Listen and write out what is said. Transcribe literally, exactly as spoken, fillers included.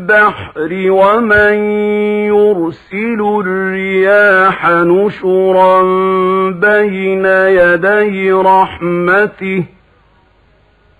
البحر ومن يرسل الرياح نشرا بين يدي رحمته